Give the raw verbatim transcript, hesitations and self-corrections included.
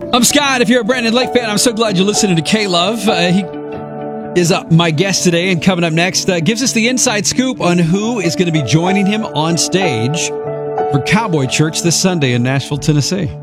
I'm Scott. If you're a Brandon Lake fan, I'm so glad you're listening to K-Love. Uh, he is uh, my guest today, and coming up next, uh, gives us the inside scoop on who is going to be joining him on stage for Cowboy Church this Sunday in Nashville, Tennessee.